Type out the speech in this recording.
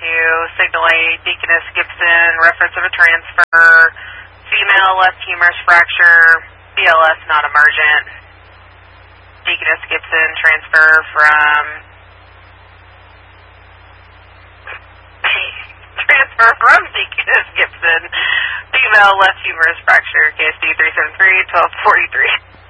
to Signal A, Deaconess Gibson, reference of a transfer, female left humerus fracture, BLS not emergent. Deaconess Gibson, transfer from Deaconess Gibson, female left humerus fracture, KSD 373-1243.